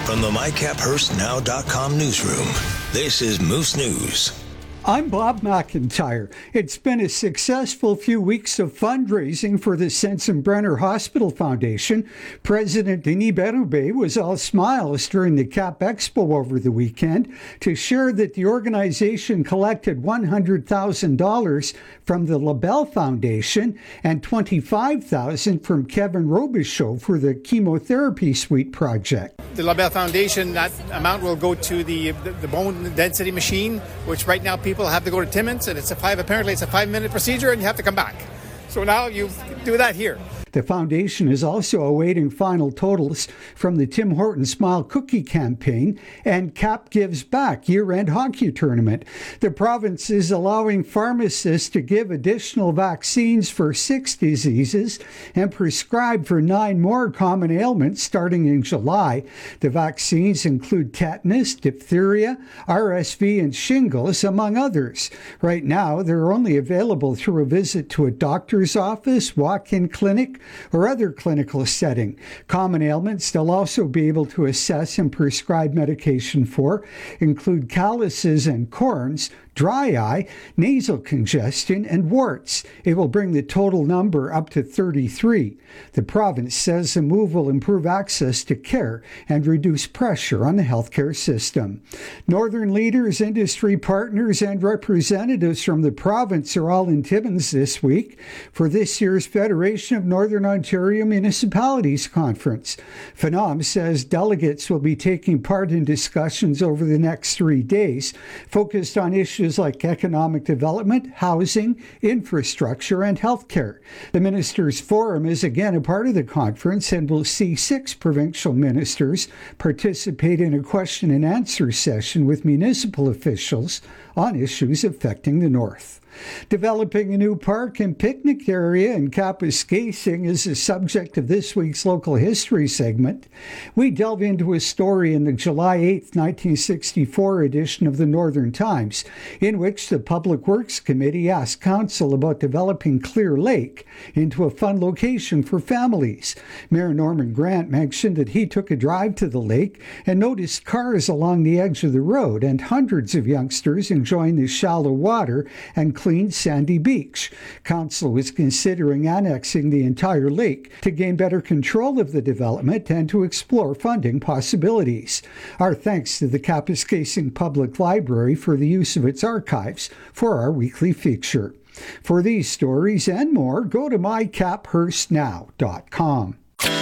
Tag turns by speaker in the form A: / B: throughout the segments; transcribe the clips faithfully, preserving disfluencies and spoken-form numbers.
A: From the my cap hurst now dot com newsroom, this is Moose News.
B: I'm Bob McIntyre. It's been a successful few weeks of fundraising for the Sensenbrenner Hospital Foundation. President Denis Bérubé was all smiles during the CAP Expo over the weekend to share that the organization collected one hundred thousand dollars from the LaBelle Foundation and twenty-five thousand dollars from Kevin Robichaud for the chemotherapy suite project.
C: The LaBelle Foundation, that amount will go to the, the, the bone density machine, which right now people have to go to Timmins, and it's a five, apparently it's a five minute procedure and you have to come back. So now you do that here.
B: The foundation is also awaiting final totals from the Tim Hortons Smile Cookie campaign and CAP Gives Back year-end hockey tournament. The province is allowing pharmacists to give additional vaccines for six diseases and prescribe for nine more common ailments starting in July. The vaccines include tetanus, diphtheria, R S V, and shingles, among others. Right now, they're only available through a visit to a doctor's office, walk-in clinic, or other clinical setting. Common ailments they'll also be able to assess and prescribe medication for include calluses and corns, dry eye, nasal congestion, and warts. It will bring the total number up to thirty-three. The province says the move will improve access to care and reduce pressure on the healthcare system. Northern leaders, industry partners, and representatives from the province are all in Timmins this week for this year's Federation of Northern Ontario Municipalities Conference. Phenom says delegates will be taking part in discussions over the next three days focused on issues like economic development, housing, infrastructure, and healthcare. The Ministers' Forum is again a part of the conference and will see six provincial ministers participate in a question and answer session with municipal officials on issues affecting the North. Developing a new park and picnic area in Kapuskasing is the subject of this week's Local History segment. We delve into a story in the July eighth, nineteen sixty-four edition of the Northern Times, in which the Public Works Committee asked Council about developing Clear Lake into a fun location for families. Mayor Norman Grant mentioned that he took a drive to the lake and noticed cars along the edge of the road and hundreds of youngsters enjoying the shallow water and clean sandy beach. Council was considering annexing the entire lake to gain better control of the development and to explore funding possibilities. Our thanks to the Kapuskasing Public Library for the use of its archives for our weekly feature. For these stories and more, go to my cap hurst now dot com.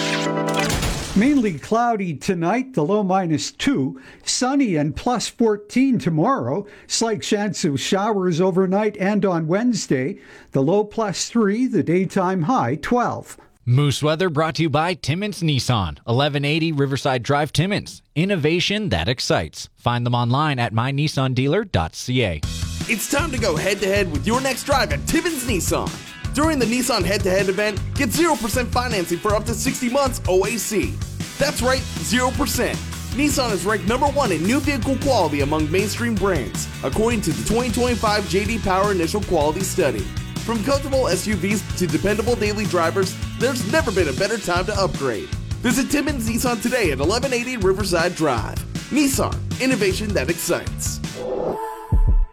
B: Mainly cloudy tonight, the low minus two. Sunny and plus fourteen tomorrow. Slight chance of showers overnight and on Wednesday. The low plus three, the daytime high twelve.
D: Moose Weather brought to you by Timmins Nissan, eleven eighty Riverside Drive, Timmins. Innovation that excites. Find them online at my nissan dealer dot c a.
E: It's time to go head-to-head with your next drive at Timmins Nissan. During the Nissan Head-to-Head event, get zero percent financing for up to sixty months O A C. That's right, zero percent. Nissan is ranked number one in new vehicle quality among mainstream brands, according to the twenty twenty-five J D Power Initial Quality Study. From comfortable S U Vs to dependable daily drivers, there's never been a better time to upgrade. Visit Timmins Nissan today at eleven eighty Riverside Drive. Nissan, innovation that excites.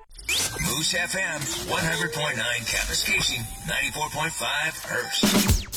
A: Moose F M, one hundred point nine Kapuskasing, ninety-four point five Hearst.